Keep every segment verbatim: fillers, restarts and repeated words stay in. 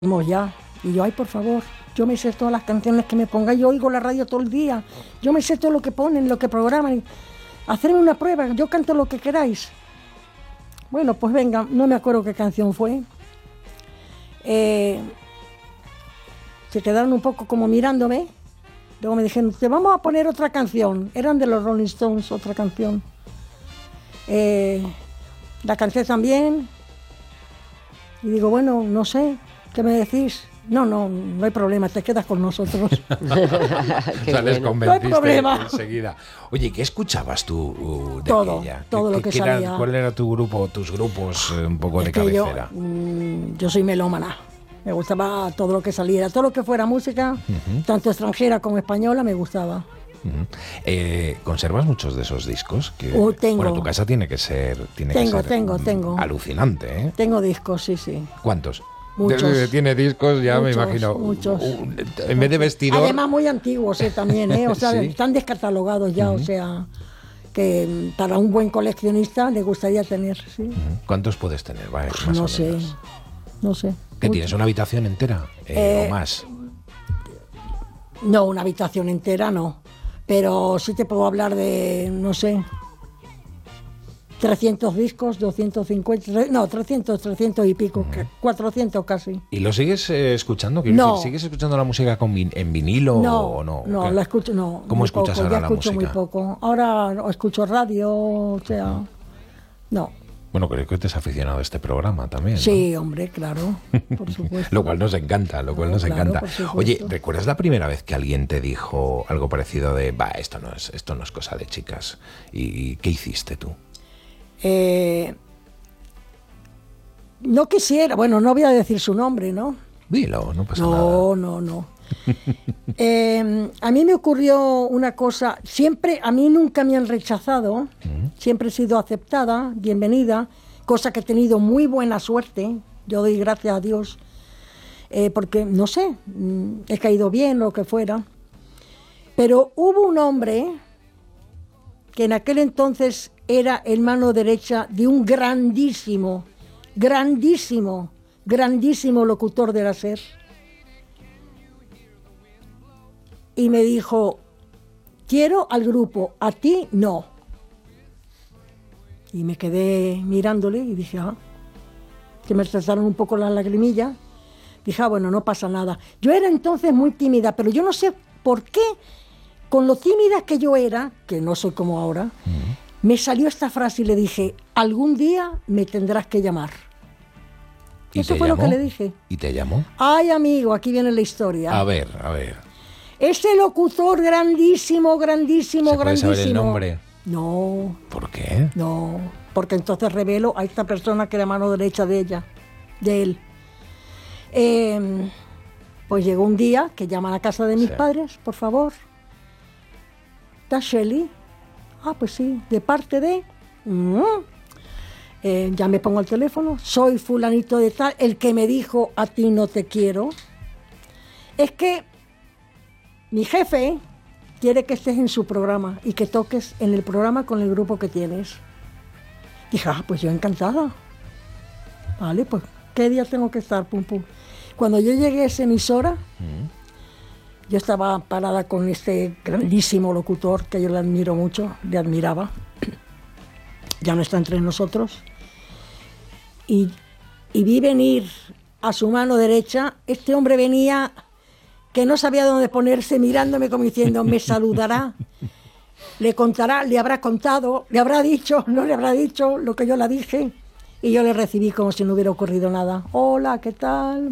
Ya. Y yo, ay, por favor, yo me sé todas las canciones que me ponga, yo oigo la radio todo el día, yo me sé todo lo que ponen, lo que programan, hacerme una prueba, yo canto lo que queráis. Bueno, pues venga, no me acuerdo qué canción fue. Eh, se quedaron un poco como mirándome, luego me dijeron, te vamos a poner otra canción, eran de los Rolling Stones, otra canción. Eh, la canté también, y digo, bueno, no sé, ¿qué me decís? No, no, no hay problema, te quedas con nosotros. Sales bueno. convenciste No hay problema. enseguida. Oye, ¿qué escuchabas tú uh, de todo, aquella? todo ¿Qué, lo que qué salía. Era, ¿Cuál era tu grupo, tus grupos eh, un poco es de que cabecera? Yo, mmm, yo soy melómana. Me gustaba todo lo que saliera, todo lo que fuera música, uh-huh. tanto extranjera como española, me gustaba. Uh-huh. Eh, ¿Conservas muchos de esos discos? Que, uh, tengo. Bueno, tu casa tiene que ser, tiene tengo, que ser tengo, tengo. alucinante, ¿eh? Tengo discos, sí, sí. ¿Cuántos? Muchos. Tiene discos, ya muchos, me imagino. Muchos. En vez de vestidor. Además, muy antiguos eh, también, ¿eh? O sea, ¿sí? Están descatalogados ya, uh-huh. o sea, que para un buen coleccionista le gustaría tener, ¿sí? Uh-huh. ¿Cuántos puedes tener? Vale, más no o sé, menos. no sé. ¿Qué Mucho. tienes? ¿Una habitación entera eh, eh, o más? No, una habitación entera no. Pero sí te puedo hablar de, no sé, trescientos discos, doscientos cincuenta, no, trescientos, trescientos y pico, uh-huh. cuatrocientos casi. ¿Y lo sigues eh, escuchando? No. Decir, ¿sigues escuchando la música con vin- en vinilo no, o no? No, ¿Qué? la escucho, no. ¿Cómo escuchas poco, ahora ya la escucho música? muy poco. Ahora escucho radio, o sea, uh-huh. no. Bueno, creo que te has aficionado a este programa también, ¿no? Sí, hombre, claro, por supuesto. Lo cual nos encanta, lo cual no, nos claro, encanta. por Oye, ¿recuerdas la primera vez que alguien te dijo algo parecido de, va, esto no es, esto no es cosa de chicas? ¿Y qué hiciste tú? Eh, no quisiera, bueno, no voy a decir su nombre, ¿no? Dilo, no pasa no, nada. No, no, no. eh, a mí me ocurrió una cosa, siempre, a mí nunca me han rechazado, uh-huh. siempre he sido aceptada, bienvenida, cosa que he tenido muy buena suerte, yo doy gracias a Dios, eh, porque, no sé, he caído bien, lo que fuera, pero hubo un hombre que en aquel entonces era el mano derecha de un grandísimo, grandísimo, grandísimo locutor de la SER, y me dijo, quiero al grupo, a ti no. Y me quedé mirándole y dije, ah, que me trataron un poco las lagrimillas. Dije, ah, bueno, no pasa nada. Yo era entonces muy tímida, pero yo no sé por qué, con lo tímida que yo era, que no soy como ahora, uh-huh. me salió esta frase y le dije, algún día me tendrás que llamar. ¿Y Eso te fue llamó? lo que le dije. ¿Y te llamó? Ay, amigo, aquí viene la historia. A ver, a ver. Ese locutor grandísimo, grandísimo, ¿Se puede grandísimo. saber el nombre? No. ¿Por qué? No, porque entonces revelo a esta persona que era mano derecha de ella, de él. Eh, pues llegó un día que llaman a casa de mis sí. padres, por favor. ¿Está Shelly? Ah, pues sí, de parte de... Mm. Eh, ya me pongo el teléfono, soy fulanito de tal, el que me dijo a ti no te quiero. Es que mi jefe quiere que estés en su programa y que toques en el programa con el grupo que tienes. Dije, ah, pues yo encantada. Vale, pues, ¿qué día tengo que estar? Pum, pum. Cuando yo llegué a esa emisora, mm. yo estaba parada con este grandísimo locutor que yo le admiro mucho, le admiraba. Ya no está entre nosotros. Y, y vi venir a su mano derecha, este hombre venía que no sabía dónde ponerse, mirándome como diciendo, me saludará, le contará, le habrá contado, le habrá dicho, no le habrá dicho lo que yo le dije. Y yo le recibí como si no hubiera ocurrido nada. Hola, ¿qué tal?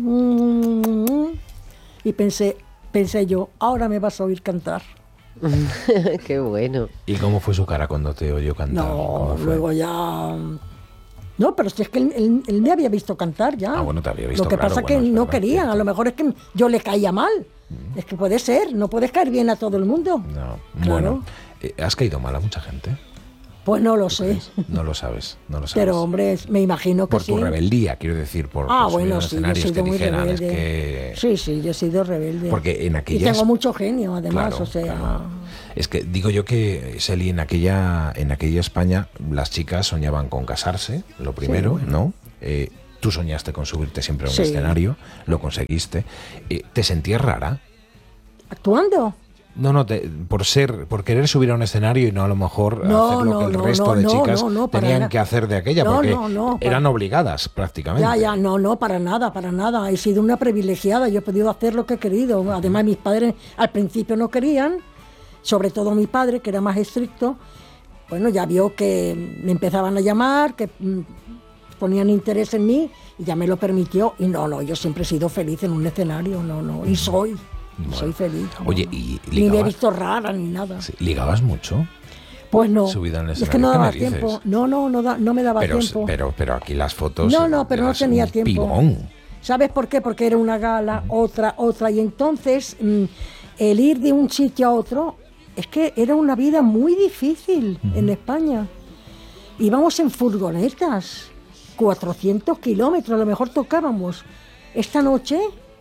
Y pensé, pensé yo, ahora me vas a oír cantar. Qué bueno. ¿Y cómo fue su cara cuando te oyó cantar? No, luego ya... No, pero si es que él, él, él me había visto cantar ya. Ah, bueno, te había visto, Lo que claro, pasa es bueno, que es no verdad, querían, cierto. a lo mejor es que yo le caía mal. Mm. Es que puede ser, no puedes caer bien a todo el mundo. No, claro. Bueno, eh, ¿has caído mal a mucha gente? Pues no lo sé. Crees? No lo sabes, no lo sabes. Pero hombre, me imagino que por sí. Por tu rebeldía, quiero decir, por, ah, por subir bueno, a sí, escenarios yo he sido que muy dijeran, rebelde. es que... Sí, sí, yo he sido rebelde. Porque en aquellas... Y tengo mucho genio, además, claro, o sea... Claro. Es que digo yo que, Sely, en aquella, en aquella España, las chicas soñaban con casarse, lo primero, sí, bueno. ¿no? Eh, tú soñaste con subirte siempre a un Sí. escenario, lo conseguiste. Eh, ¿Te sentías rara? ¿Actuando? No, no, te- por ser, por querer subir a un escenario y no a lo mejor No, hacer lo no, que el no, resto no, de no, chicas no, no, para tenían nada. que hacer de aquella, No, porque no, no, para- eran obligadas prácticamente. Ya, ya, no, no, para nada, para nada. He sido una privilegiada, yo he podido hacer lo que he querido. Además, mis padres al principio no querían, sobre todo mi padre, que era más estricto. Bueno, ya vio que me empezaban a llamar, que mm, ponían interés en mí y ya me lo permitió. Y no, no, yo siempre he sido feliz en un escenario, no, no, y soy, Bueno. soy feliz. no, Oye, no. ¿y Ni me he ligabas? visto rara ni nada. Sí, ¿ligabas mucho? Pues no, Subida en el es que escenario, no ¿qué daba me dices? tiempo. No, no, no, da- no me daba Pero, tiempo. pero, pero aquí las fotos... No, no, pero no eras tenía un tiempo. pibón. ¿Sabes por qué? Porque era una gala, otra, otra. Y entonces, mm, el ir de un sitio a otro, es que era una vida muy difícil en España. Íbamos en furgonetas, cuatrocientos kilómetros, a lo mejor tocábamos. Esta noche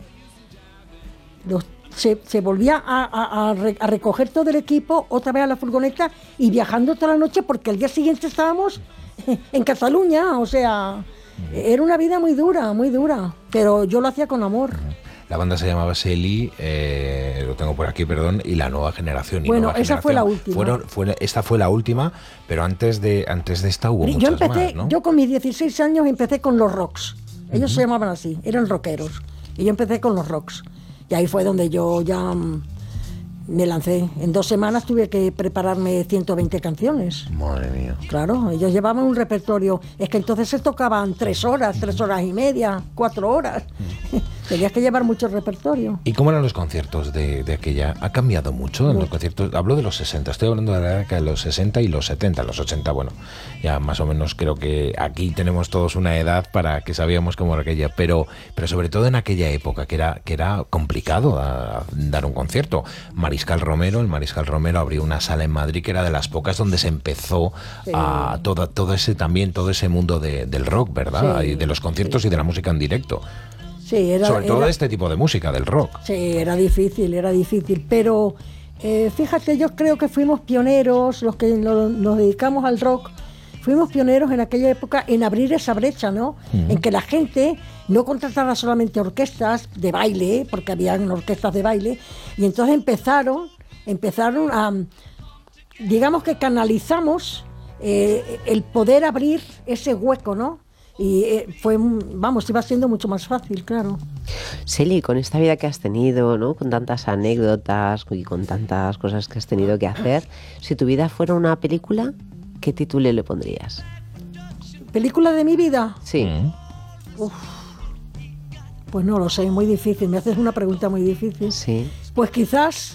los- se, se volvía a, a- a re- a recoger todo el equipo, otra vez a la furgoneta y viajando toda la noche porque al día siguiente estábamos en Cataluña, o sea, era una vida muy dura, muy dura, pero yo lo hacía con amor. La banda se llamaba Selly, eh, lo tengo por aquí, perdón, y la nueva generación. Y Bueno, Nueva esa fue la Generación última. Fueron, fue, esta fue la última, pero antes de, antes de esta hubo yo muchas empecé, más, ¿no? yo con mis dieciséis años empecé con los rocks, ellos se llamaban así, eran rockeros, y yo empecé con los rocks, y ahí fue donde yo ya mm, me lancé. En dos semanas tuve que prepararme ciento veinte canciones. Madre mía. Claro, ellos llevaban un repertorio. Es que entonces se tocaban tres horas, tres horas y media, cuatro horas. Tenías que llevar mucho repertorio. ¿Y cómo eran los conciertos de, de aquella? ¿Ha cambiado mucho en los conciertos? Hablo de los sesenta, estoy hablando de la década de los sesenta y los setenta. Los ochenta, bueno, ya más o menos creo que aquí tenemos todos una edad para que sabíamos cómo era aquella, pero, pero sobre todo en aquella época que era, que era complicado a, a dar un concierto. Mariscal Romero, el Mariscal Romero abrió una sala en Madrid que era de las pocas donde se empezó Sí. a todo, todo ese también, todo ese mundo de- del rock, ¿verdad? Sí, Y de los conciertos y de la música en directo. Sí, era, Sobre todo era- de este tipo de música, del rock. sí, era difícil, era difícil. Pero eh, fíjate, yo creo que fuimos pioneros, los que lo- nos dedicamos al rock, fuimos pioneros en aquella época en abrir esa brecha, ¿no? En que la gente no contratara solamente orquestas de baile, porque habían orquestas de baile, y entonces empezaron, empezaron a, digamos que canalizamos eh, el poder abrir ese hueco, ¿no? Y eh, fue, vamos, iba siendo mucho más fácil, claro. Selly, con esta vida que has tenido, ¿no? Con tantas anécdotas y con tantas cosas que has tenido que hacer, si tu vida fuera una película, ¿qué título le pondrías? ¿Película de mi vida? Sí. Mm. Pues no lo sé, muy difícil. Me haces una pregunta muy difícil. Sí. Pues quizás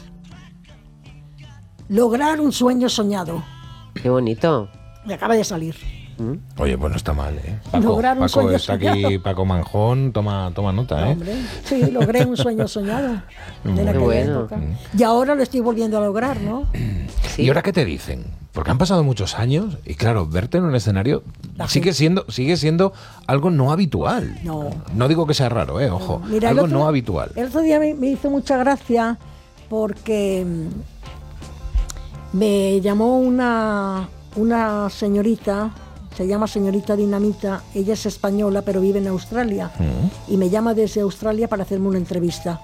lograr un sueño soñado. Qué bonito. Me acaba de salir. ¿Mm? Oye, pues no está mal, ¿eh? Paco, Lograr un Paco sueño está aquí, soñado. Paco Manjón, toma, toma nota, ¿eh? Hombre, sí, logré un sueño soñado Muy en aquella bueno. época. Y ahora lo estoy volviendo a lograr, ¿no? Sí. ¿Y ahora qué te dicen? Porque han pasado muchos años y claro, verte en un escenario La sigue gente- siendo, sigue siendo algo no habitual. No. No digo que sea raro, ¿eh? Ojo. Mira, el algo otro- no habitual. El otro día me, me hizo mucha gracia porque mm, me llamó una, una señorita, se llama señorita Dinamita, ella es española pero vive en Australia Mm. y me llama desde Australia para hacerme una entrevista.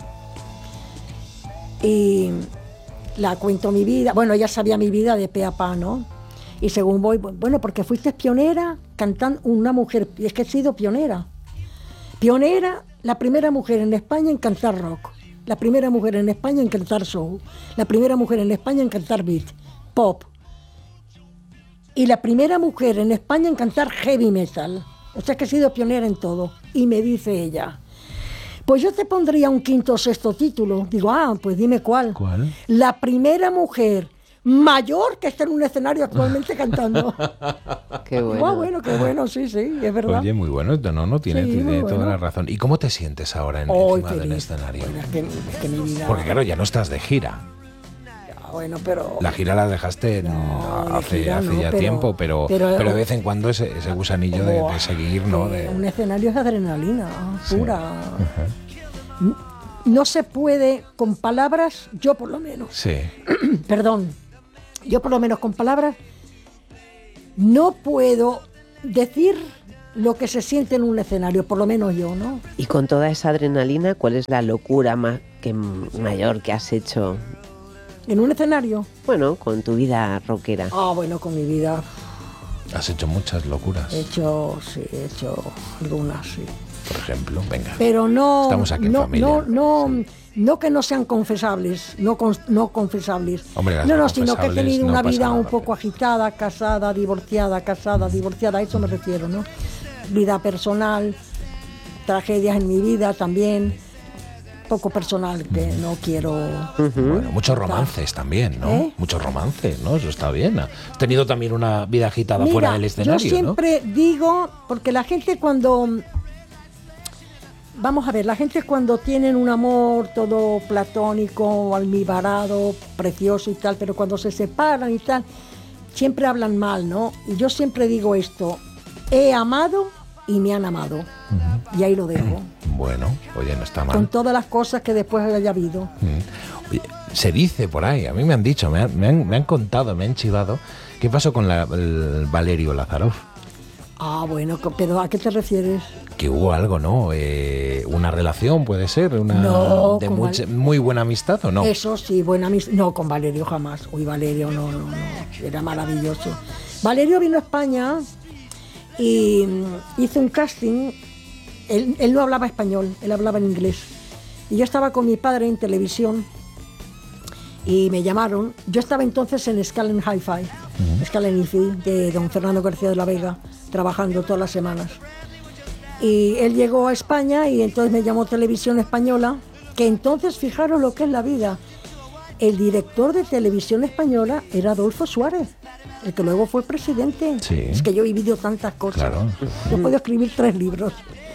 Y la cuento mi vida, bueno, ella sabía mi vida de pe a pa, ¿no? Y según voy, bueno, porque fuiste pionera cantando, una mujer, y es que he sido pionera. Pionera, la primera mujer en España en cantar rock, la primera mujer en España en cantar soul, la primera mujer en España en cantar beat, pop, y la primera mujer en España en cantar heavy metal. O sea que he sido pionera en todo. Y me dice ella, pues yo te pondría un quinto o sexto título. Digo, ah, pues dime cuál. ¿Cuál? La primera mujer mayor que está en un escenario actualmente cantando. Qué bueno. Ah, bueno, qué bueno, sí, sí, es verdad. Oye, muy bueno, no, no tiene, Sí, tiene muy toda bueno. la razón. ¿Y cómo te sientes ahora en, Ay, encima del feliz. escenario? Bueno, es que, es que mi vida... Porque claro, ya no estás de gira. Ah, bueno, pero... La gira la dejaste No, de hace, gira hace no, ya pero- tiempo, pero, pero- pero de vez en cuando ese, ese gusanillo de, Buah, de seguir, ¿no? que De- Un escenario es adrenalina Sí. pura. N- No se puede con palabras, yo por lo menos, Sí. perdón, yo por lo menos con palabras no puedo decir lo que se siente en un escenario, por lo menos yo, ¿no? Y con toda esa adrenalina, ¿cuál es la locura más que mayor que has hecho? ¿En un escenario? Bueno, con tu vida rockera. Ah, bueno, con mi vida Has hecho muchas locuras. he hecho, sí, he hecho algunas, sí. Por ejemplo, venga. Pero no, Estamos aquí en no, familia. no, no, no que no sean confesables, no, con- no confesables. Hombre, las no, no, no sino que he confesables tenido no una pasa vida nada, un poco pero- agitada, casada, divorciada, casada, divorciada, a eso me refiero, ¿no? Vida personal, tragedias en mi vida también, poco personal que no quiero. Bueno, muchos romances también, ¿no? ¿Eh? Muchos romances, ¿no? Eso está bien. Has tenido también una vida agitada Mira, fuera del escenario, yo siempre digo, porque la gente cuando, vamos a ver, la gente cuando tienen un amor todo platónico, almibarado, precioso y tal, pero cuando se separan y tal, siempre hablan mal, ¿no? Y yo siempre digo esto, he amado y me han amado. Y ahí lo dejo, ¿no? Bueno, oye, no está mal. con todas las cosas que después haya habido. Mm. Oye, se dice por ahí, a mí me han dicho, me han, me han, me han contado, me han chivado, ¿qué pasó con la- el Valerio Lázarov? Ah, bueno, co- pero ¿a qué te refieres? Que hubo algo, ¿no? Eh, una relación, puede ser, una No, de con mucha- Val- muy buena amistad, ¿o no? Eso sí, buena amistad. No, con Valerio jamás. Uy, Valerio, no, no, no. Era maravilloso. Valerio vino a España y mm, hizo un casting. Él, él no hablaba español, él hablaba en inglés. Y yo estaba con mi padre en televisión y me llamaron. Yo estaba entonces en Scalen Hi-Fi, Scalen Hi-Fi, de don Fernando García de la Vega, trabajando todas las semanas. Y él llegó a España y entonces me llamó Televisión Española, que entonces, fijaros lo que es la vida. El director de Televisión Española era Adolfo Suárez, el que luego fue presidente. Sí. Es que yo he vivido tantas cosas. Claro. Yo he podido escribir tres libros.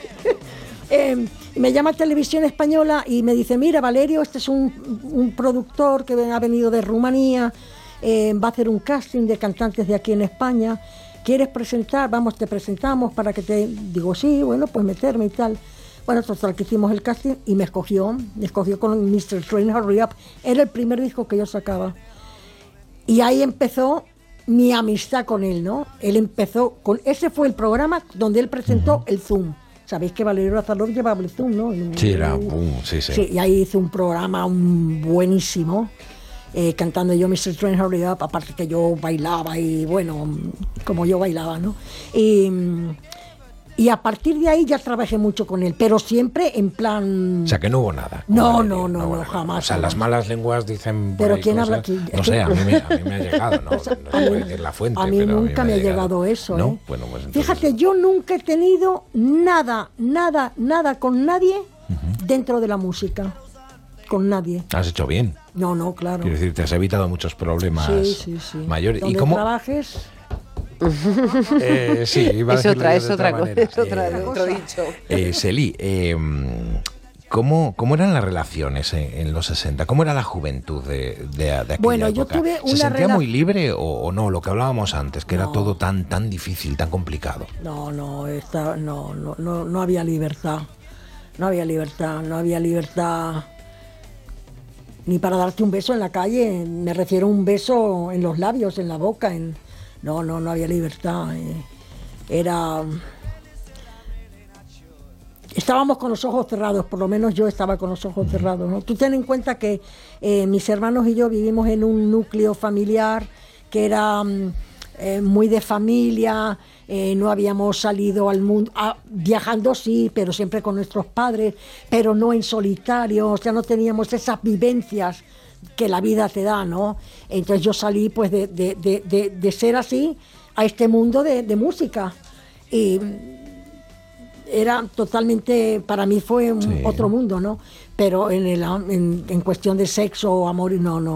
Eh, me llama Televisión Española y me dice, mira Valerio, este es un, un productor que ha venido de Rumanía, eh, va a hacer un casting de cantantes de aquí en España, ¿quieres presentar? Vamos, te presentamos para que te... Digo, sí, bueno, pues meterme y tal. Bueno, total, que hicimos el casting y me escogió, me escogió con mister Train Hurry Up, era el primer disco que yo sacaba. Y ahí empezó mi amistad con él, ¿no? Él empezó con... Ese fue el programa donde él presentó el Zoom. Sabéis que Valerio Lázarov llevaba el Zoom, ¿no? El- Sí, era... pum, sí, sí. Sí, y ahí hice un programa un buenísimo, eh, cantando yo mister Train Hurry Up, aparte que yo bailaba y bueno, como yo bailaba, ¿no? Y, y a partir de ahí ya trabajé mucho con él, pero siempre en plan... O sea, que no hubo nada. con No, Valerio, no, no, no, hubo nada. jamás, O sea, jamás. las malas lenguas dicen... por Pero ahí ¿quién cosas- habla aquí? No sé, a mí me, a mí me ha llegado, no, no se puede decir la fuente, A mí pero nunca me ha llegado eso, ¿no? ¿eh? Bueno, pues entonces- Fíjate, yo nunca he tenido nada, nada, nada con nadie dentro de la música. Con nadie. Has hecho bien. No, no, claro. Quiero decir, te has evitado muchos problemas Sí, sí, sí. mayores. ¿Y Donde cómo? trabajes, Eh, sí, iba a Es decirlo otra, yo es de otra, manera. cosa, es otra, Eh, otro dicho. Eh, Celi, eh, ¿cómo, ¿cómo eran las relaciones en, en los sesenta? ¿Cómo era la juventud de, de, de aquella Bueno, yo época? tuve ¿Se una sentía rela- muy libre o, o no? Lo que hablábamos antes, que era No. todo tan, tan difícil, tan complicado. no, no, esta, no, no, no, no había libertad. No había libertad, no había libertad ni para darte un beso en la calle. Me refiero a un beso en los labios, en la boca. En... No, no, no había libertad. eh. Era... Estábamos con los ojos cerrados, por lo menos yo estaba con los ojos cerrados, ¿no? Tú ten en cuenta que eh, mis hermanos y yo vivimos en un núcleo familiar que era mm, eh, muy de familia, eh, no habíamos salido al mundo, ah, viajando sí, pero siempre con nuestros padres, pero no en solitario, o sea, no teníamos esas vivencias que la vida te da, ¿no? Entonces yo salí pues de, de, de, de, de ser así a este mundo de, de música. Y era totalmente, para mí fue un Sí. otro mundo, ¿no? Pero en, el, en, en cuestión de sexo o amor, no, no.